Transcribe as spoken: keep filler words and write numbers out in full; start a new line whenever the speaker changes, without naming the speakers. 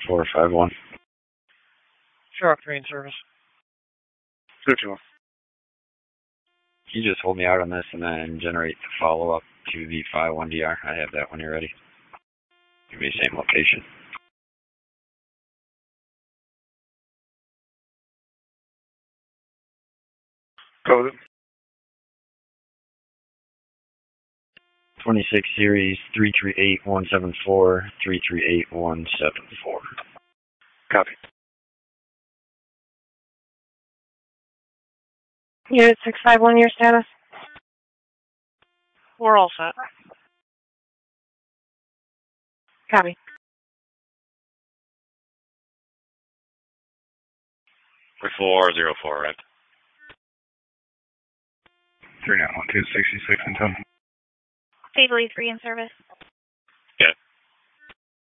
four five one.
Shark train service.
Zero two one.
Can you just hold me out on this and then generate the follow-up to the five one D R? I have that when you're ready. Give me the same location.
Go with it.
twenty-six series three three eight one seven four, three three eight one seven four.
Copy.
Unit six five one, your status?
We're all set.
Copy.
We're four zero four, right?
three nine one two sixty-six and ten.
Stably three in service.
Yeah.